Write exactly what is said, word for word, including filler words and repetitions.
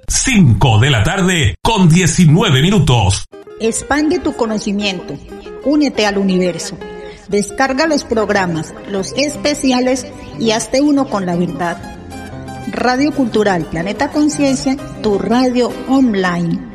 cinco de la tarde con diecinueve minutos. Expande tu conocimiento. Únete al universo. Descarga los programas, los especiales y hazte uno con la verdad. Radio Cultural Planeta Conciencia, tu radio online.